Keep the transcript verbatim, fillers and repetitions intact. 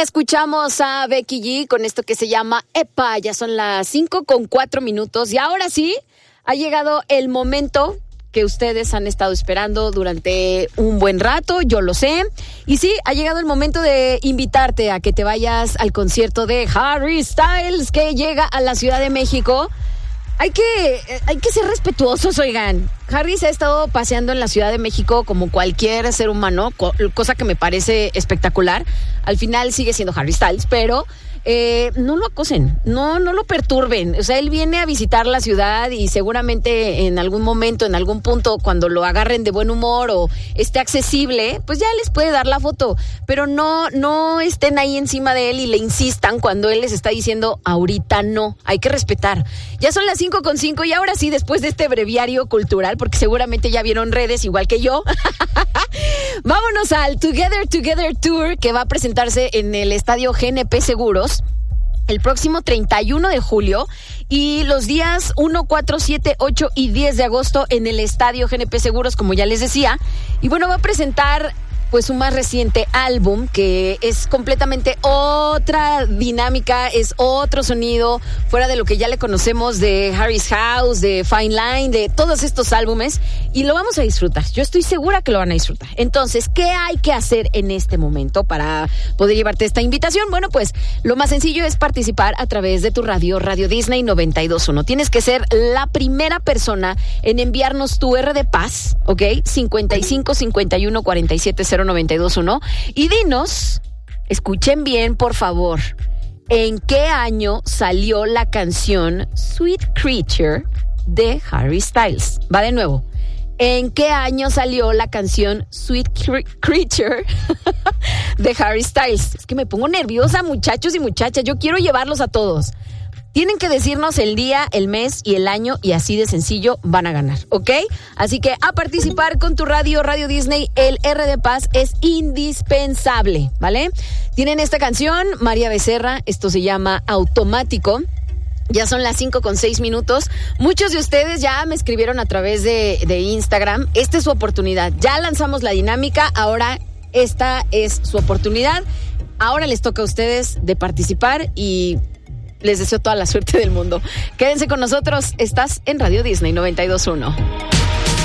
Escuchamos a Becky G con esto que se llama Epa. Ya son las cinco con cuatro minutos y ahora sí ha llegado el momento que ustedes han estado esperando durante un buen rato, yo lo sé. Y sí, ha llegado el momento de invitarte a que te vayas al concierto de Harry Styles, que llega a la Ciudad de México. Hay que, hay que ser respetuosos, oigan. Harry se ha estado paseando en la Ciudad de México como cualquier ser humano, cosa que me parece espectacular. Al final sigue siendo Harry Styles, pero eh, no lo acosen, no, no lo perturben. O sea, él viene a visitar la ciudad y seguramente en algún momento, en algún punto, cuando lo agarren de buen humor o esté accesible, pues ya les puede dar la foto. Pero no, no estén ahí encima de él y le insistan cuando él les está diciendo ahorita no. Hay que respetar. Ya son las cinco con cinco y ahora sí, después de este breviario cultural, porque seguramente ya vieron redes igual que yo, vámonos al Together Together Tour, que va a presentarse en el estadio G N P Seguros el próximo treinta y uno de julio y los días uno, cuatro, siete, ocho y diez de agosto en el estadio G N P Seguros, como ya les decía. Y bueno, va a presentar pues su más reciente álbum, que es completamente otra dinámica, es otro sonido, fuera de lo que ya le conocemos de Harry's House, de Fine Line, de todos estos álbumes, y lo vamos a disfrutar. Yo estoy segura que lo van a disfrutar. Entonces, ¿qué hay que hacer en este momento para poder llevarte esta invitación? Bueno, pues lo más sencillo es participar a través de tu radio, Radio Disney noventa y dos punto uno. Tienes que ser la primera persona en enviarnos tu R de paz, ¿ok? cincuenta y cinco, cincuenta y uno, cuarenta y siete, cero noventa y dos punto uno, y dinos, escuchen bien por favor, ¿en qué año salió la canción Sweet Creature de Harry Styles? Va de nuevo. ¿En qué año salió la canción Sweet Creature de Harry Styles? Es que me pongo nerviosa, muchachos y muchachas, yo quiero llevarlos a todos. Tienen que decirnos el día, el mes y el año, y así de sencillo van a ganar, ¿ok? Así que a participar con tu radio, Radio Disney, el R de Paz es indispensable, ¿vale? Tienen esta canción, María Becerra, esto se llama Automático. Ya son las cinco con seis minutos. Muchos de ustedes ya me escribieron a través de, de Instagram. Esta es su oportunidad. Ya lanzamos la dinámica, ahora esta es su oportunidad. Ahora les toca a ustedes de participar y les deseo toda la suerte del mundo. Quédense con nosotros, estás en Radio Disney noventa y dos punto uno.